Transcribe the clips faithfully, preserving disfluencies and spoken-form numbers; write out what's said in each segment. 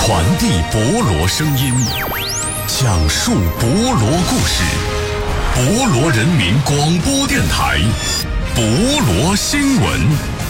传递博罗声音，讲述博罗故事。博罗人民广播电台，博罗新闻。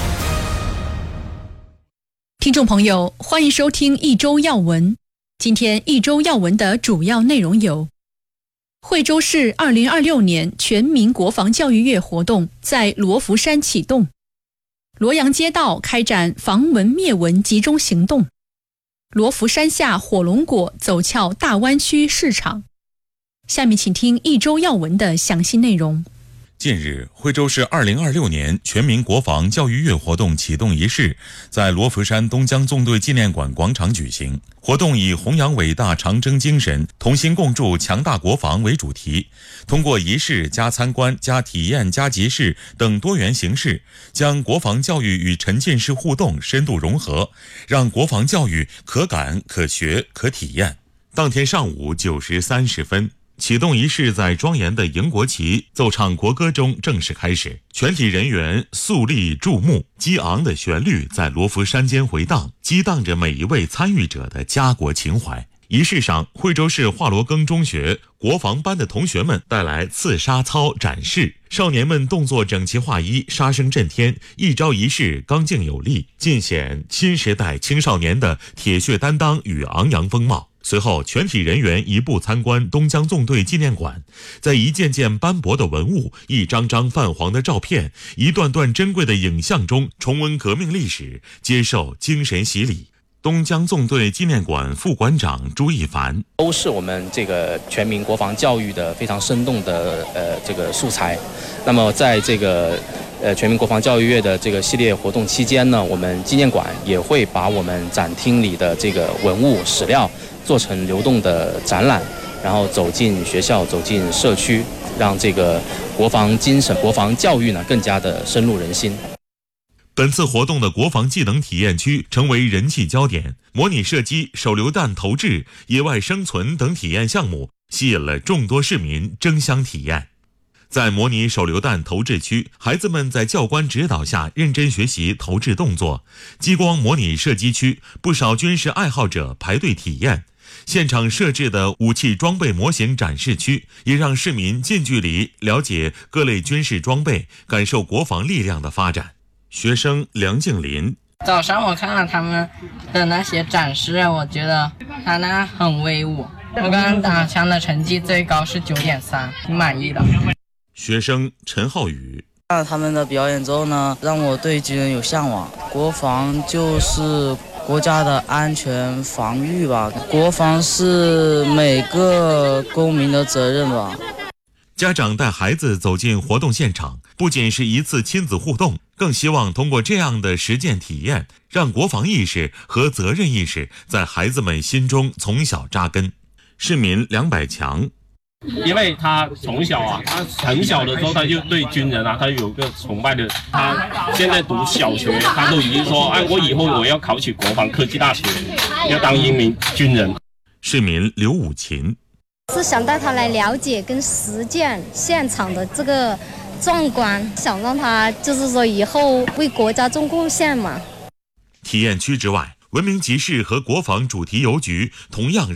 听众朋友，欢迎收听一周要闻。今天一周要闻的主要内容有：惠州市二零二六年全民国防教育月活动在罗浮山启动，罗阳街道开展防蚊灭蚊集中行动，罗浮山下火龙果走俏大湾区市场。下面请听一周要闻的详细内容。 近日，惠州市二零二六年全民国防教育月活动启动仪式在罗浮山东江纵队纪念馆广场举行。活动以弘扬伟大长征精神，同心共筑强大国防为主题，通过仪式加参观加体验加集市等多元形式，将国防教育与沉浸式互动深度融合，让国防教育可感可学可体验。当天上午九时三十分，启动仪式在庄严的迎国旗、奏唱国歌中正式开始，全体人员肃立注目，激昂的旋律在罗浮山间回荡，激荡着每一位参与者的家国情怀。仪式上，惠州市华罗庚中学国防班的同学们带来刺杀操展示，少年们动作整齐划一，杀声震天，一招一式刚劲有力，尽显新时代青少年的铁血担当与昂扬风貌。随后，全体人员移步参观东江纵队纪念馆，在一件件斑驳的文物、一张张泛黄的照片、一段段珍贵的影像中重温革命历史，接受精神洗礼。东江纵队纪念馆副馆长朱一凡： 都是我们这个全民国防教育的非常生动的呃这个素材。那么在这个呃全民国防教育月的这个系列活动期间呢，我们纪念馆也会把我们展厅里的这个文物史料做成流动的展览，然后走进学校，走进社区，让这个国防精神、国防教育呢更加的深入人心。 本次活动的国防技能体验区成为人气焦点，模拟射击、手榴弹投掷、野外生存等体验项目吸引了众多市民争相体验。在模拟手榴弹投掷区，孩子们在教官指导下认真学习投掷动作；激光模拟射击区，不少军事爱好者排队体验。现场设置的武器装备模型展示区，也让市民近距离了解各类军事装备，感受国防力量的发展。学生梁静林： 早上我看了他们的那些展示，我觉得他那很威武。我刚刚打枪的成绩最高是九点三，挺满意的。 学生陈浩宇： 看了他们的表演之后呢，让我对军人有向往。国防就是国家的安全防御吧，国防是每个公民的责任吧。 家长带孩子走进活动现场，不仅是一次亲子互动，更希望通过这样的实践体验，让国防意识和责任意识在孩子们心中从小扎根。市民梁百强： 因为他从小啊，他很小的时候他就对军人啊，他有个崇拜的。他现在读小学，他都已经说，哎，我以后我要考取国防科技大学，要当一名军人。 市民刘武琴： 是想带他来了解跟实践现场的这个壮观，想让他就是说以后为国家做贡献嘛。 体验区之外，文明集市和国防主题邮局同样